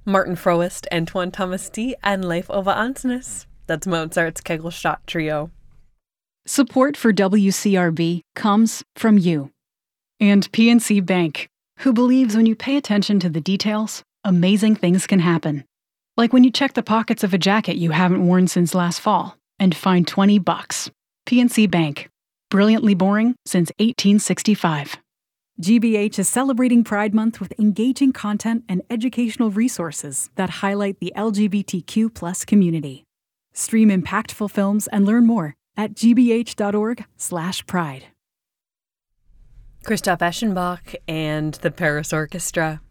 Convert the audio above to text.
Martin Froest, Antoine Thomas D, and Leif Ove Ansnes. That's Mozart's Kegelstadt Trio. Support for WCRB comes from you. And PNC Bank, who believes when you pay attention to the details, amazing things can happen. Like when you check the pockets of a jacket you haven't worn since last fall and find $20. PNC Bank. Brilliantly boring since 1865. GBH is celebrating Pride Month with engaging content and educational resources that highlight the LGBTQ+ community. Stream impactful films and learn more at gbh.org/pride. Christoph Eschenbach and the Paris Orchestra.